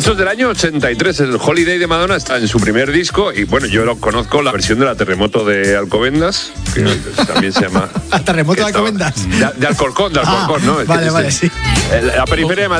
Eso es del año 83. El Holiday de Madonna está en su primer disco. Y bueno, yo conozco la versión de la Terremoto de Alcobendas, que también se llama... ¿Terremoto de Alcobendas? De Alcorcón, ¿no? Vale, sí. La periferia de Madrid.